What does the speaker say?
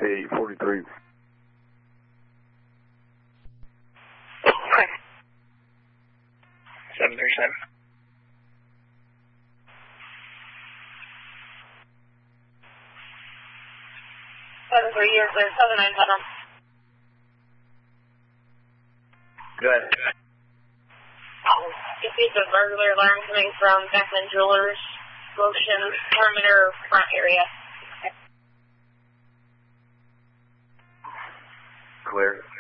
843. Okay. 737. Year clear, 797. Go ahead. Just need the burglar alarm coming from Beckman Jewelers, Goshen perimeter front area. Clear.